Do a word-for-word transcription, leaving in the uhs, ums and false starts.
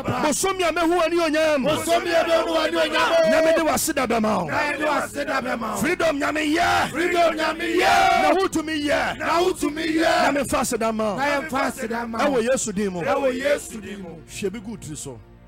bosomi amehu ani onyam bosomi amehu ani onyam nyame de wasida bema nyame de wasida bema freedom nyame ye freedom nyame ye na hutumi ye na hutumi ye nyame fasida ma na yem fasida ma ewo yesu din mo ewo yesu din mo hwe bi good so